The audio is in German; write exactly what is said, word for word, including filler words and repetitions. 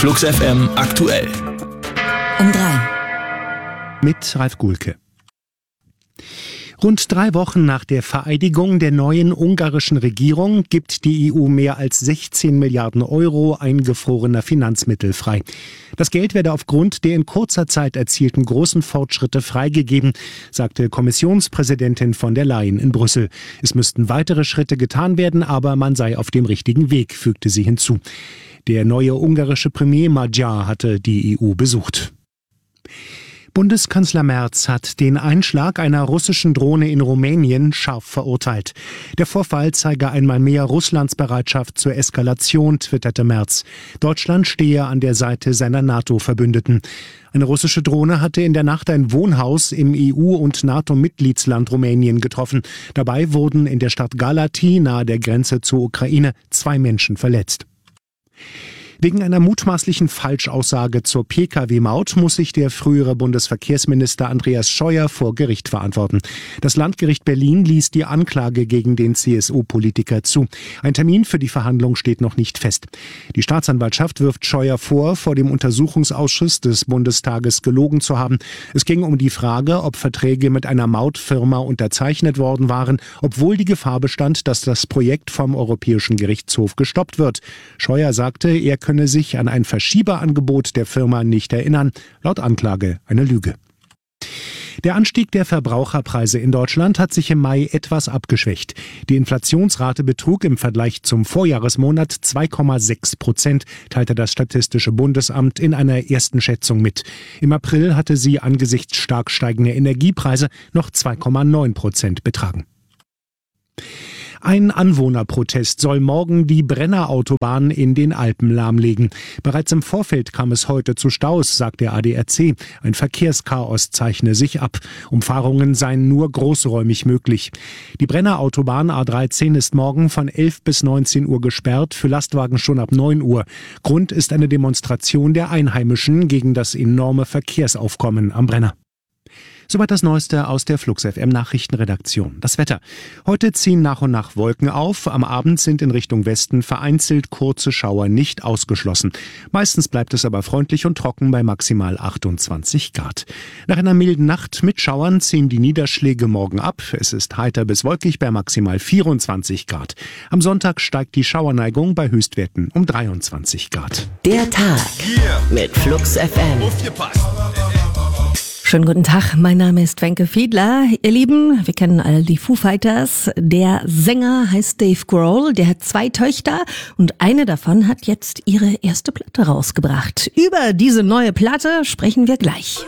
Flux F M aktuell. Um drei. Mit Ralf Gulke. Rund drei Wochen nach der Vereidigung der neuen ungarischen Regierung gibt die E U mehr als sechzehn Milliarden Euro eingefrorener Finanzmittel frei. Das Geld werde aufgrund der in kurzer Zeit erzielten großen Fortschritte freigegeben, sagte Kommissionspräsidentin von der Leyen in Brüssel. Es müssten weitere Schritte getan werden, aber man sei auf dem richtigen Weg, fügte sie hinzu. Der neue ungarische Premier Magyar hatte die E U besucht. Bundeskanzler Merz hat den Einschlag einer russischen Drohne in Rumänien scharf verurteilt. Der Vorfall zeige einmal mehr Russlands Bereitschaft zur Eskalation, twitterte Merz. Deutschland stehe an der Seite seiner NATO-Verbündeten. Eine russische Drohne hatte in der Nacht ein Wohnhaus im E U- und NATO-Mitgliedsland Rumänien getroffen. Dabei wurden in der Stadt Galati nahe der Grenze zur Ukraine zwei Menschen verletzt. Wegen einer mutmaßlichen Falschaussage zur P K W-Maut muss sich der frühere Bundesverkehrsminister Andreas Scheuer vor Gericht verantworten. Das Landgericht Berlin ließ die Anklage gegen den C S U-Politiker zu. Ein Termin für die Verhandlung steht noch nicht fest. Die Staatsanwaltschaft wirft Scheuer vor, vor dem Untersuchungsausschuss des Bundestages gelogen zu haben. Es ging um die Frage, ob Verträge mit einer Mautfirma unterzeichnet worden waren, obwohl die Gefahr bestand, dass das Projekt vom Europäischen Gerichtshof gestoppt wird. Scheuer sagte, er könne sich an ein Verschieberangebot der Firma nicht erinnern. Laut Anklage eine Lüge. Der Anstieg der Verbraucherpreise in Deutschland hat sich im Mai etwas abgeschwächt. Die Inflationsrate betrug im Vergleich zum Vorjahresmonat zwei Komma sechs Prozent, teilte das Statistische Bundesamt in einer ersten Schätzung mit. Im April hatte sie angesichts stark steigender Energiepreise noch zwei Komma neun Prozent betragen. Ein Anwohnerprotest soll morgen die Brennerautobahn in den Alpen lahmlegen. Bereits im Vorfeld kam es heute zu Staus, sagt der A D A C. Ein Verkehrschaos zeichne sich ab. Umfahrungen seien nur großräumig möglich. Die Brennerautobahn A dreizehn ist morgen von elf bis neunzehn Uhr gesperrt, für Lastwagen schon ab neun Uhr. Grund ist eine Demonstration der Einheimischen gegen das enorme Verkehrsaufkommen am Brenner. Soweit das Neueste aus der Flux F M Nachrichtenredaktion. Das Wetter. Heute ziehen nach und nach Wolken auf. Am Abend sind in Richtung Westen vereinzelt kurze Schauer nicht ausgeschlossen. Meistens bleibt es aber freundlich und trocken bei maximal achtundzwanzig Grad. Nach einer milden Nacht mit Schauern ziehen die Niederschläge morgen ab. Es ist heiter bis wolkig bei maximal vierundzwanzig Grad. Am Sonntag steigt die Schauerneigung bei Höchstwerten um dreiundzwanzig Grad. Der Tag mit Flux F M. Aufgepasst! Schönen guten Tag, mein Name ist Wenke Fiedler. Ihr Lieben, wir kennen alle die Foo Fighters. Der Sänger heißt Dave Grohl, der hat zwei Töchter und eine davon hat jetzt ihre erste Platte rausgebracht. Über diese neue Platte sprechen wir gleich.